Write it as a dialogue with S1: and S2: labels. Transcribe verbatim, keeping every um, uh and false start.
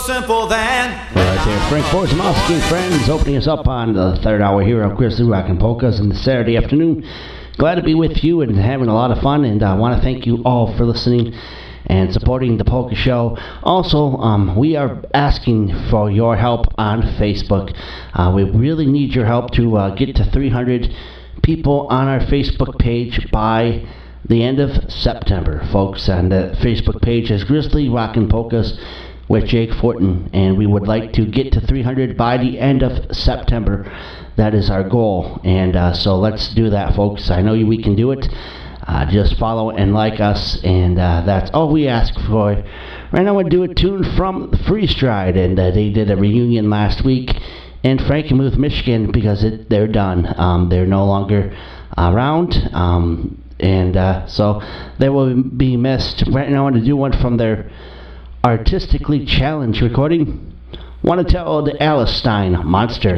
S1: simple then.
S2: Right there, Frank Borzamowski and friends, opening us up on the third hour here on Grizzly Rockin' Polkas on the Saturday afternoon. Glad to be with you and having a lot of fun, and I want to thank you all for listening and supporting the Polka Show. Also, um, we are asking for your help on Facebook. Uh, we really need your help to uh, get to three hundred people on our Facebook page by the end of September, folks. And the Facebook page is Grizzly Rockin' Polkas with Jake Fortin, and we would like to get to three hundred by the end of September. That is our goal, and uh, so let's do that, folks. I know we can do it. Uh, just follow and like us, and uh, that's all we ask for. Right now, we'll do a tune from Freestride, and uh, they did a reunion last week in Frankenmuth, Michigan, because it, they're done. Um, they're no longer around, um, and uh, so they will be missed. Right now, I want to do one from their Artistically Challenged recording. Want to tell the Alice Stein Monster.